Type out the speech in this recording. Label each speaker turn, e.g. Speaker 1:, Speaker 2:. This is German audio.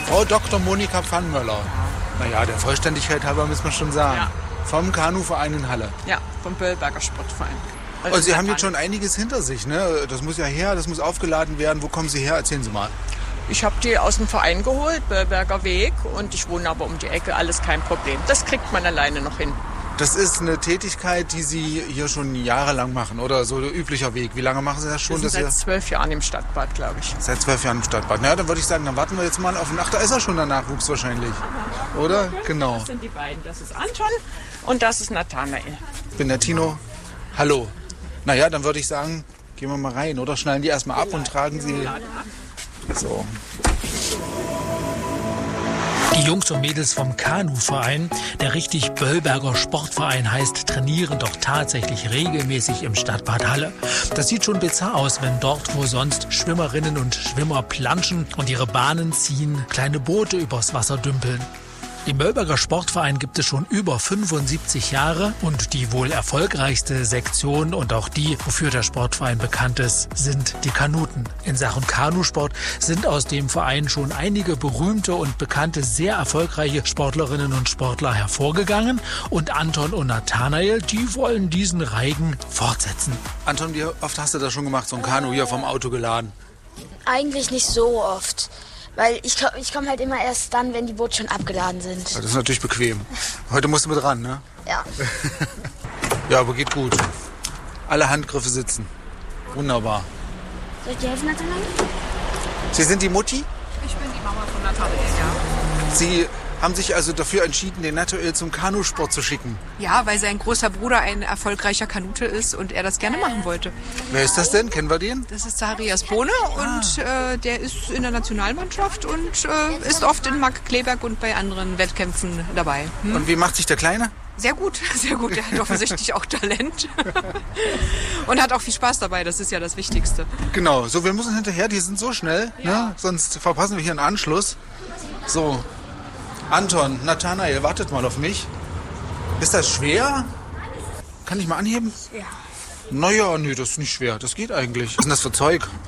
Speaker 1: Frau Dr. Monika Pfannmöller. Naja, der Vollständigkeit halber müssen wir schon sagen.
Speaker 2: Ja.
Speaker 1: Vom Kanuverein in Halle.
Speaker 2: Ja, vom Böllberger Sportverein.
Speaker 1: Und Sie haben jetzt schon einiges hinter sich, ne? Das muss ja her, das muss aufgeladen werden. Wo kommen Sie her? Erzählen Sie mal.
Speaker 2: Ich habe die aus dem Verein geholt, Böllberger Weg, und ich wohne aber um die Ecke, alles kein Problem. Das kriegt man alleine noch hin.
Speaker 1: Das ist eine Tätigkeit, die Sie hier schon jahrelang machen, oder so ein üblicher Weg. Wie lange machen Sie das schon?
Speaker 2: Wir sind seit 12 Jahren im Stadtbad, glaube ich.
Speaker 1: Seit 12 Jahren im Stadtbad. Na ja, dann würde ich sagen, dann warten wir jetzt mal auf den... Ach, da ist er schon, der Nachwuchs wahrscheinlich. Oder? Genau.
Speaker 2: Das sind die beiden. Das ist Anton und das ist Nathanael.
Speaker 1: Ich bin der Tino. Hallo. Naja, dann würde ich sagen, gehen wir mal rein, oder? Schnallen die erstmal ab und tragen sie... So.
Speaker 3: Die Jungs und Mädels vom Kanuverein, der richtig Böllberger Sportverein heißt, trainieren doch tatsächlich regelmäßig im Stadtbad Halle. Das sieht schon bizarr aus, wenn dort, wo sonst Schwimmerinnen und Schwimmer planschen und ihre Bahnen ziehen, kleine Boote übers Wasser dümpeln. Den Böllberger Sportverein gibt es schon über 75 Jahre und die wohl erfolgreichste Sektion und auch die, wofür der Sportverein bekannt ist, sind die Kanuten. In Sachen Kanusport sind aus dem Verein schon einige berühmte und bekannte, sehr erfolgreiche Sportlerinnen und Sportler hervorgegangen und Anton und Nathanael, die wollen diesen Reigen fortsetzen.
Speaker 1: Anton, wie oft hast du das schon gemacht, so ein Kanu hier vom Auto geladen?
Speaker 4: Eigentlich nicht so oft. Weil ich komm halt immer erst dann, wenn die Boote schon abgeladen sind.
Speaker 1: Das ist natürlich bequem. Heute musst du mit ran, ne?
Speaker 4: Ja.
Speaker 1: Ja, aber geht gut. Alle Handgriffe sitzen. Wunderbar.
Speaker 4: Soll ich dir helfen, Nathanael?
Speaker 1: Sie sind die Mutti?
Speaker 2: Ich bin die Mama von Nathanael, ja.
Speaker 1: Sie haben sich also dafür entschieden, den Nathanael zum Kanusport zu schicken.
Speaker 5: Ja, weil sein großer Bruder ein erfolgreicher Kanute ist und er das gerne machen wollte.
Speaker 1: Wer ist das denn? Kennen wir den?
Speaker 5: Das ist Zacharias Bohne und der ist in der Nationalmannschaft und ist oft in Markkleeberg und bei anderen Wettkämpfen dabei.
Speaker 1: Und wie macht sich der Kleine?
Speaker 5: Sehr gut, sehr gut. Er hat offensichtlich auch Talent und hat auch viel Spaß dabei. Das ist ja das Wichtigste.
Speaker 1: Genau, so wir müssen hinterher, die sind so schnell, ne? Sonst verpassen wir hier einen Anschluss. So, Anton, Nathanael, wartet mal auf mich. Ist das schwer? Kann ich mal anheben? Ja. Naja, nee, das ist nicht schwer. Das geht eigentlich. Was ist denn das für Zeug?